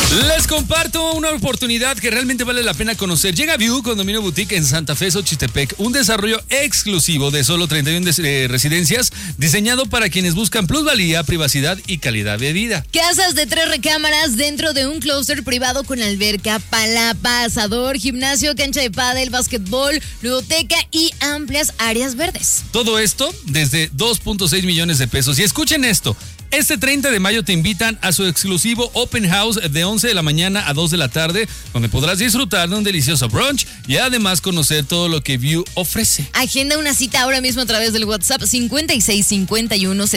Les comparto una oportunidad que realmente vale la pena conocer. Llega View Condominio Boutique en Santa Fe, Xochitepec, un desarrollo exclusivo de solo 31 residencias diseñado para quienes buscan plusvalía, privacidad y calidad de vida. Casas de 3 recámaras dentro de un clúster privado con alberca, palapa, asador, gimnasio, cancha de pádel, básquetbol, ludoteca y amplias áreas verdes. Todo esto desde 2.6 millones de pesos. Y escuchen esto. Este 30 de mayo te invitan a su exclusivo Open House de 11 de la mañana a 2 de la tarde, donde podrás disfrutar de un delicioso brunch y además conocer todo lo que View ofrece. Agenda una cita ahora mismo a través del WhatsApp 5651